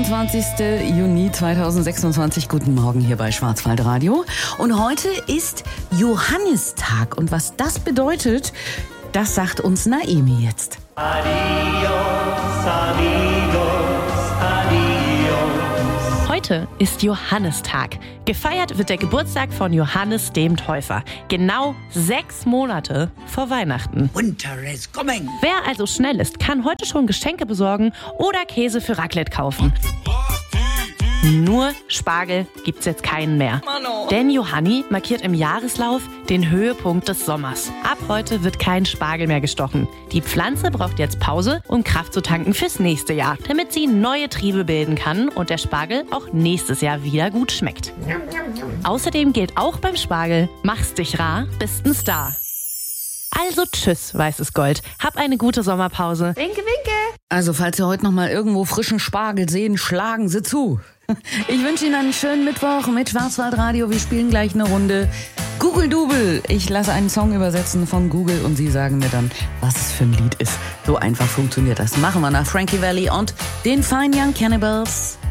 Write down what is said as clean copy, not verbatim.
22. Juni 2026. Guten Morgen hier bei Schwarzwaldradio. Und heute ist Johannistag. Und was das bedeutet, das sagt uns Naemi jetzt. Adios, amigos, adios. Heute ist Johannistag. Gefeiert wird der Geburtstag von Johannes dem Täufer. Genau 6 Monate vor Weihnachten. Winter is coming. Wer also schnell ist, kann heute schon Geschenke besorgen oder Käse für Raclette kaufen. Nur Spargel gibt's jetzt keinen mehr. Denn Johanni markiert im Jahreslauf den Höhepunkt des Sommers. Ab heute wird kein Spargel mehr gestochen. Die Pflanze braucht jetzt Pause, um Kraft zu tanken fürs nächste Jahr, damit sie neue Triebe bilden kann und der Spargel auch nächstes Jahr wieder gut schmeckt. Außerdem gilt auch beim Spargel: mach's dich rar, bist ein Star. Also tschüss, weißes Gold. Hab eine gute Sommerpause. Winke, winke. Also falls Sie heute noch mal irgendwo frischen Spargel sehen, schlagen Sie zu. Ich wünsche Ihnen einen schönen Mittwoch mit Schwarzwaldradio. Wir spielen gleich eine Runde Google Double. Ich lasse einen Song übersetzen von Google und Sie sagen mir dann, was es für ein Lied ist. So einfach funktioniert das. Machen wir nach Frankie Valli und den Fine Young Cannibals.